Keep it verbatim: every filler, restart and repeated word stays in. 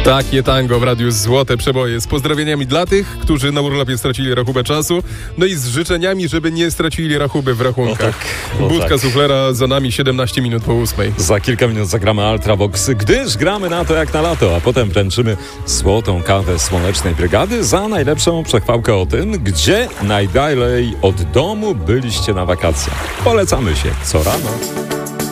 Takie tango w radiu Złote Przeboje z pozdrowieniami dla tych, którzy na urlopie stracili rachubę czasu, no i z życzeniami, żeby nie stracili rachuby w rachunkach. No tak, no Budka tak. suflera za nami siedemnaście minut po ósmej. Za kilka minut zagramy Ultravox, gdyż gramy na to jak na lato, a potem wręczymy złotą kawę Słonecznej Brygady za najlepszą przechwałkę o tym, gdzie najdalej od domu byliście na wakacjach. Polecamy się co rano.